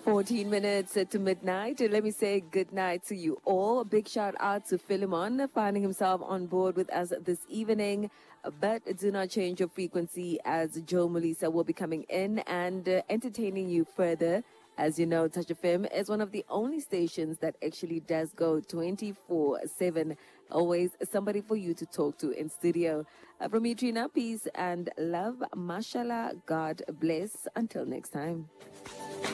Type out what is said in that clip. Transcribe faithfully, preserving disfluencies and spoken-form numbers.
fourteen minutes to midnight. Let me say good night to you all. A big shout out to Philemon finding himself on board with us this evening. But do not change your frequency, as Joe Melissa will be coming in and uh, entertaining you further. As you know, Touch F M is one of the only stations that actually does go twenty-four seven. Always somebody for you to talk to in studio. Uh, from me, Trina, peace and love. Mashallah, God bless. Until next time.